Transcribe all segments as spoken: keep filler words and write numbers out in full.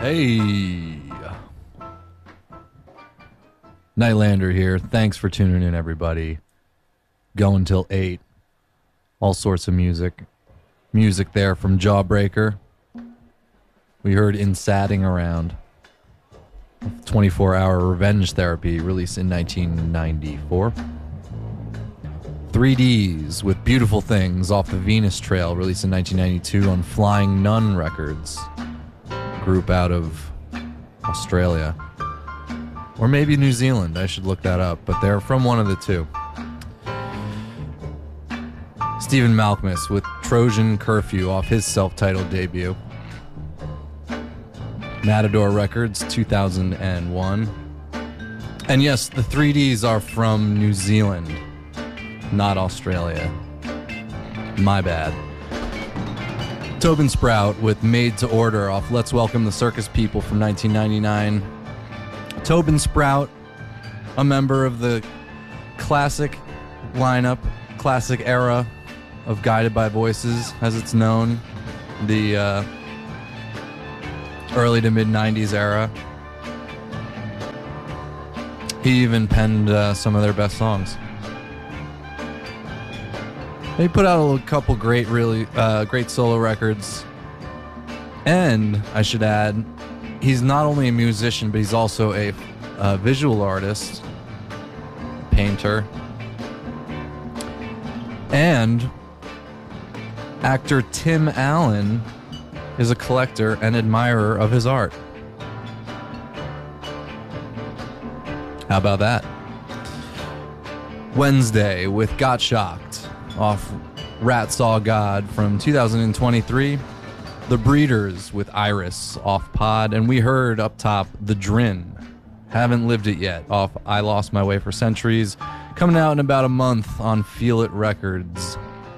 Hey, Nightlander here. Thanks for tuning in, everybody. Going till eight. All sorts of music. Music there from Jawbreaker. We heard Insadding Around. twenty-four hour Revenge Therapy, released in nineteen ninety-four. three Ds with Beautiful Things off the Venus Trail, released in nineteen ninety-two on Flying Nun Records. Group out of Australia. Or maybe New Zealand, I should look that up, but they're from one of the two. Stephen Malkmus with Trojan Curfew off his self-titled debut. Matador Records, two thousand one. And yes, the three Ds are from New Zealand, not Australia. My bad. Tobin Sprout with Made to Order off Let's Welcome the Circus People from nineteen ninety-nine. Tobin Sprout, a member of the classic lineup, classic era of Guided by Voices, as it's known, the uh, early to mid nineties era. He even penned uh, some of their best songs. He put out a couple great, really uh, great solo records. And I should add, he's not only a musician, but he's also a, a visual artist, painter, and actor Tim Allen is a collector and admirer of his art. How about that? Wednesday with Got Shocked off Rat Saw God from two thousand twenty-three. The Breeders with Iris off Pod. And we heard up top The Drin, Haven't Lived It Yet, off I Lost My Way for Centuries, coming out in about a month on Feel It Records.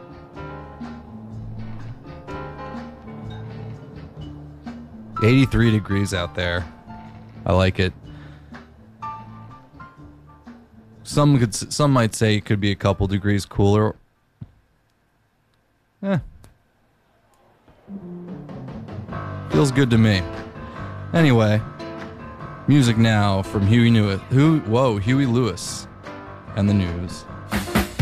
eighty-three degrees out there. I like it. Some could, some might say it could be a couple degrees cooler. Eh. Feels good to me. Anyway, music now from Huey Lewis. Who? Whoa, Huey Lewis and the News.